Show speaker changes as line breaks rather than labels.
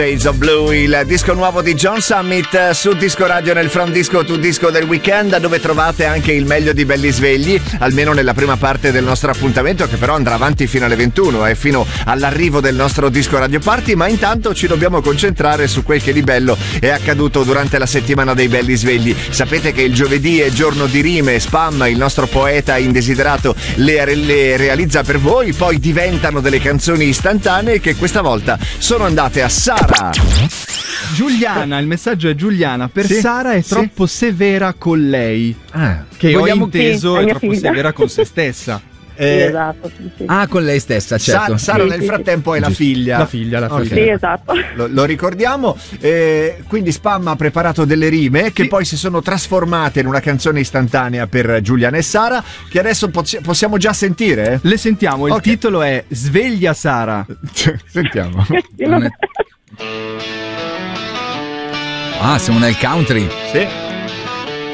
Shades of Blue, il disco nuovo di John Summit su Disco Radio nel From Disco to Disco del weekend, dove trovate anche il meglio di Belli Svegli, almeno nella prima parte del nostro appuntamento, che però andrà avanti fino alle 21 e fino all'arrivo del nostro Disco Radio Party. Ma intanto ci dobbiamo concentrare su quel che di bello è accaduto durante la settimana dei Belli Svegli. Sapete che il giovedì è giorno di rime, Spam, il nostro poeta indesiderato, le realizza per voi, poi diventano delle canzoni istantanee che questa volta sono andate a Sara.
Giuliana, il messaggio è: Giuliana, per
Sì?
Sara è troppo severa con lei. Che
Vogliamo
ho inteso
che-
è
mia
troppo
figlia.
severa con se stessa.
Esatto, sì.
Ah, con lei stessa, certo.
Sara
Sì,
nel
sì,
frattempo è la
Giusto.
figlia.
La figlia.
Ok.
Sì, esatto.
Lo ricordiamo. Quindi Spam ha preparato delle rime che poi si sono trasformate in una canzone istantanea per Giuliana e Sara, che adesso possiamo già sentire.
Le sentiamo, il
Ok.
titolo è Sveglia Sara.
Sentiamo.
Non è- Ah, siamo nel country.
Sì.